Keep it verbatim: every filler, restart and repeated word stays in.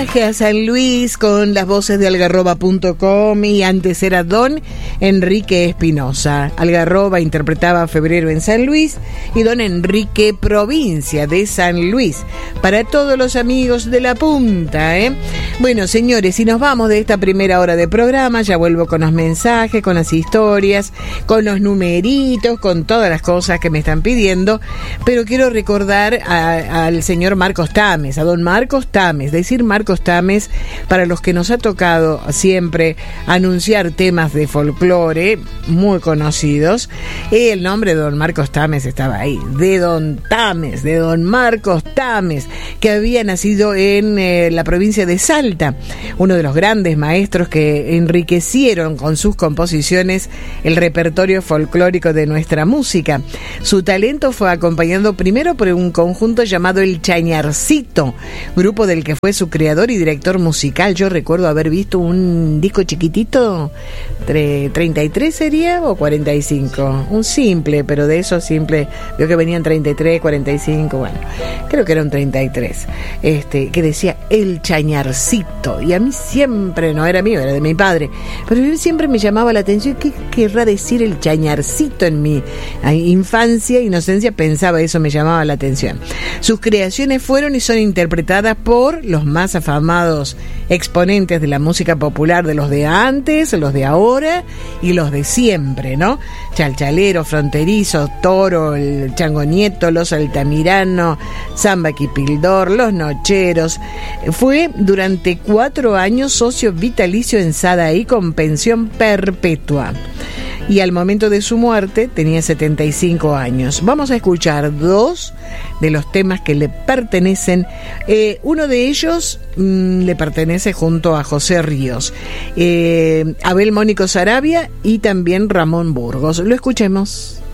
homenaje a San Luis con las voces de algarroba punto com, y antes era don Enrique Espinosa. Algarroba interpretaba Febrero en San Luis y don Enrique Provincia de San Luis. Para todos los amigos de la punta, ¿eh? Bueno, señores, si nos vamos de esta primera hora de programa, ya vuelvo con los mensajes, con las historias, con los numeritos, con todas las cosas que me están pidiendo, pero quiero recordar a, al señor Marcos Tames, a don Marcos Tames. Decir Marcos Tames, para los que nos ha tocado siempre anunciar temas de folclore muy conocidos, el nombre de don Marcos Tames estaba ahí, de don Tames, de don Marcos Tames, que había nacido en eh, la provincia de Salta, uno de los grandes maestros que enriquecieron con sus composiciones el repertorio folclórico de nuestra música. Su talento fue acompañado primero por un conjunto llamado El Chañarcito, grupo del que fue su creador y director musical. Yo recuerdo haber visto un disco chiquitito, treinta y tres sería o cuarenta y cinco, un simple, pero de esos simples, veo que venían treinta y tres, cuarenta y cinco, bueno, creo que era un treinta y tres, este, que decía El Chañarcito, y a mí siempre, no era mío, era de mi padre, pero a mí siempre me llamaba la atención, ¿qué querrá decir el Chañarcito? En mi infancia, inocencia, pensaba eso, me llamaba la atención. Sus creaciones fueron y son interpretadas por los más afamados exponentes de la música popular, de los de antes, los de ahora y los de siempre, ¿no? Chalchalero, Fronterizo, Toro, el Chango Nieto, Los Altamirano, Samba Quipildor, Los Nocheros. Fue durante cuatro años socio vitalicio en Sadaí con pensión perpetua. Y al momento de su muerte tenía setenta y cinco años. Vamos a escuchar dos de los temas que le pertenecen. Eh, uno de ellos mmm, le pertenece junto a José Ríos, eh, Abel Mónico Sarabia y también Ramón Burgos. Lo escuchemos.